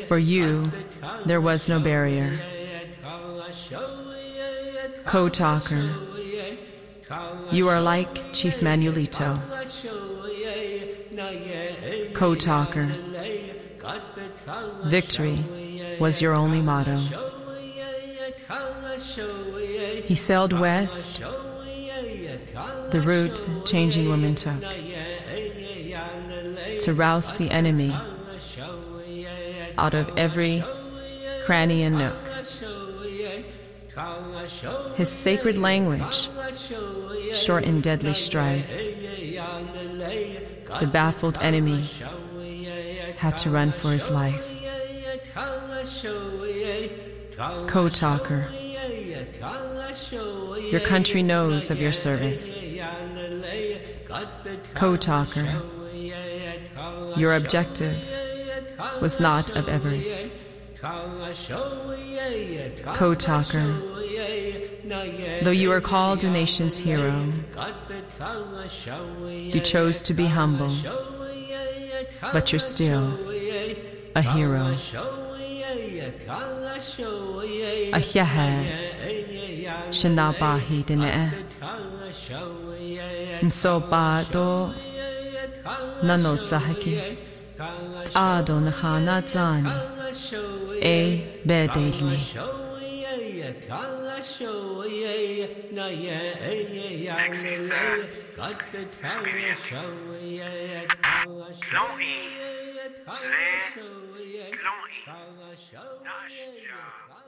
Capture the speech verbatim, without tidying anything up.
For you, there was no barrier. Co-talker, you are like Chief Manuelito. Co-talker, victory was your only motto. He sailed west, the route changing women took, to rouse the enemy out of every cranny and nook. His sacred language, short in deadly strife, the baffled enemy had to run for his life. Co-talker, your country knows of your service. Co-talker, your objective was not of avarice. Co-talker, though you are called a nation's hero, you chose to be humble, but you're still a hero. Ahyahe shanabahi dine nsoba do nanotsahaki tado nakhana zani e bedelni. Long E,